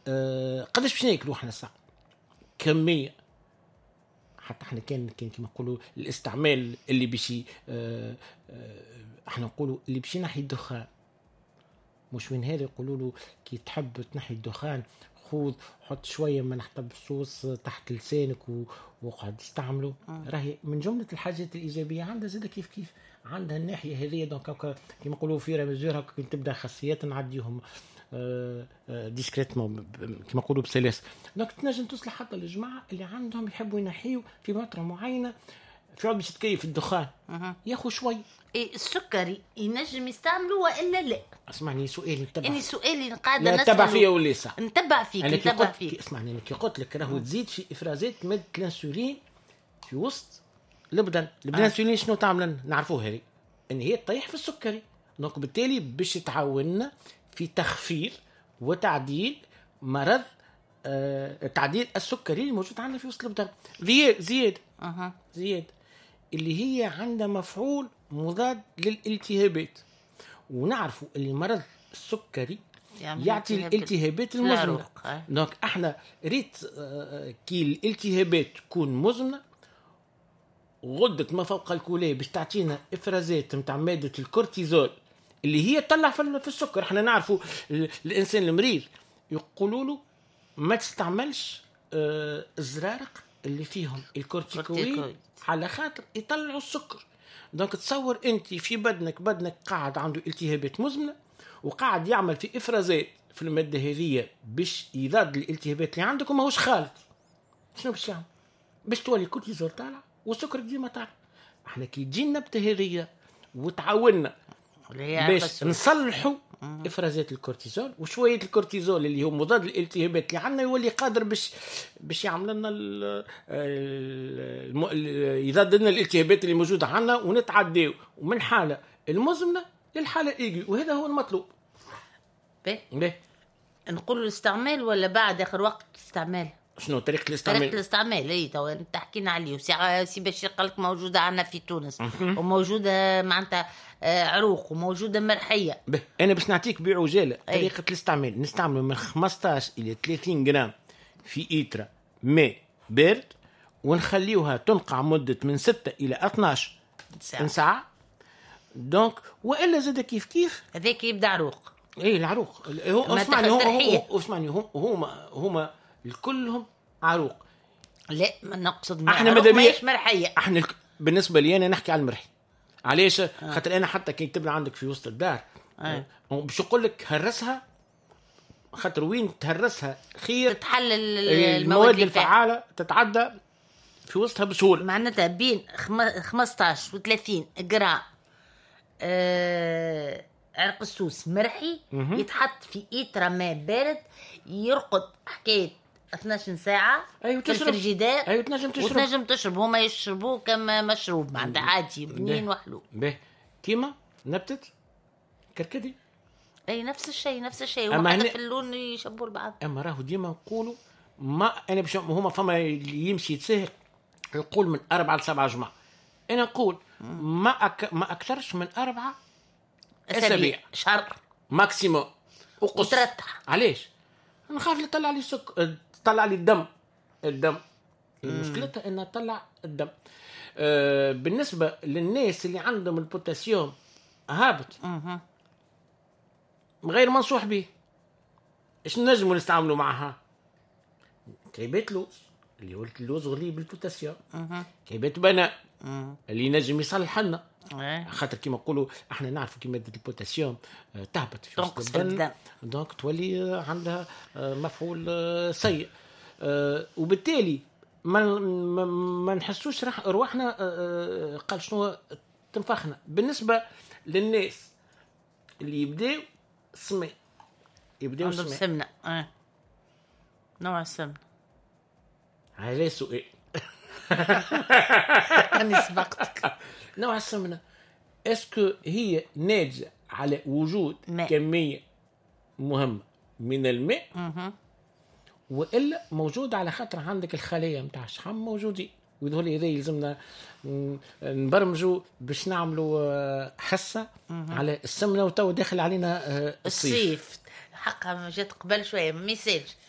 قداش باش ناكلوا احنا ساعه كميه؟ حتى احنا كان كما نقولوا الاستعمال اللي باش احنا نقولوا اللي باش ينحي الدخان، مش من هذا يقولوا له كي تحب تنحي الدخان خذ حط شويه من حطب الصوص تحت لسانك وقعد استعمله. راهي من جمله الحاجات الايجابيه عندها زاد كيف عندها الناحيه هذه. دونك كما نقولوا في رمزور هكا كي تبدا خاصيات نعديهم ديسكريتمون كما نقولوا بسلاسه. دونك تنجم تصلح حتى للجماعه اللي عندهم يحبوا ينحيوا في فتره معينه في عود باش تكيف الدخان ياخذ شوي. السكري ينجم يستعملوا والا لا؟ اسمعني سؤالي نتبع اني سؤالي قاعده نسال نتبع فيا ولا صح؟ نتبع فيك. اسمعني انا كي قلت لك راهو تزيد في افرازات ماده الانسولين في وسط البدن. الانسولين شنو تعمل نعرفوه هذه ان هي تطيح في السكري. دونك بالتالي باش تعاوننا في تخفيف وتعديل مرض تعديل السكري الموجود عندنا في وسط البدن. زياد اللي هي عندها مفعول مضاد للالتهابات، ونعرفوا اللي مرض السكري يعطي الالتهابات المزمنه. دونك احنا ريت كي الالتهابات تكون مزمنه غدة ما فوق الكلى باش تعطينا افرازات نتاع ماده الكورتيزول اللي هي تطلع في السكر. احنا نعرفوا الانسان المريض يقولوا له ما تستعملش الزرارق اللي فيهم الكورتيكويد على خاطر يطلعوا السكر. دونك تصور انت في بدنك قاعد عنده التهابات مزمنه وقاعد يعمل في افرازات في الماده هذه باش يضاد الالتهابات اللي عندك وما هوش خالط. شنو باش يعمل؟ باش تولي الكورتيزول طالع والسكر ديما طالع. احنا كي تجي النبته هذه وتعاوننا باش نصلحوا افرازات الكورتيزول وشويه الكورتيزول اللي هو مضاد للالتهابات اللي عندنا يولي قادر باش يعمل لنا يضاد لنا الالتهابات اللي موجوده عندنا ونتعداو من حاله المزمنه للحاله الايجي. وهذا هو المطلوب. نقول الاستعمال ولا بعد اخر وقت استعمال؟ شنو طريقه الاستعمال؟ طريقه الاستعمال اي تو تحكينا عليه. سي بشير قال لك موجوده عندنا في تونس وموجوده معناتها عروق وموجوده مرحيه. انا باش نعطيك بعجاله طريقه الاستعمال. نستعمل من 15 الى 30 جرام في إيترا ماء بارد ونخليوها تنقع مده من 6 الى 12 ساعه. دونك والا زاد كيف هذاك يبدا عروق. اي العروق اسمعني هما كلهم عروق. لا ما نقصد احنا ماهيش مرحيه. احنا بالنسبه لي انا نحكي على المرحي. علاش؟ خاطر انا حتى كي تبدا عندك في وسط الدار باش نقول لك هرسها، خاطر وين تهرسها خير تتحل المواد الفعاله تتعدى في وسطها بسهوله. معناتها بين 15 و 30 جرام عرق السوس مرحي يتحط في إيترا ماء بارد يرقد حكايه 12 ساعه في الفريجيدير. تنجم تشرب. هما يشربوه كما مشروب معناتها عادي بنين وحلو. كيما نبتت كركدي اي نفس الشيء وحتى في اللون يشبهوا لبعض. اما راهو ديما نقولوا ما انا باش هما فما اللي يمشي يتساهل يقول من 4 ل 7 جمعة. انا نقول ما اكثرش من 4 أسابيع شهر ماكسيموم وترتح. علاش؟ نخاف يطلع لي طلع لي الدم. مشكلتها انها تطلع الدم. بالنسبه للناس اللي عندهم البوتاسيوم هابط غير منصوح به، ايش نجموا نستعملوا معها؟ كيبات لوز اللي هو اللوز غلي بالبوتاسيوم، كيبات بناء اللي نجم يصلح لنا. خاطر كيما نقولوا احنا نعرفوا كي ماده البوتاسيوم تهبط في وسط الدم دونك تولي عندها مفعول سيء. وبالتالي ما نحسوش رواحنا قال شنو تنفخنا. بالنسبه للناس اللي يبداو سمنه نوع السمنه على سؤال أنا سبقتك. نوع السمنة اسكو هي ناتجة على وجود كمية مهمة من الماء وإلا موجود على خاطر عندك الخلايا متاع الشحم موجودين؟ ويقول لي إذا يلزمنا نبرمجوا باش نعملوا حصة على السمنة وتو داخل علينا الصيف. حقا جات قبل شوية ميساج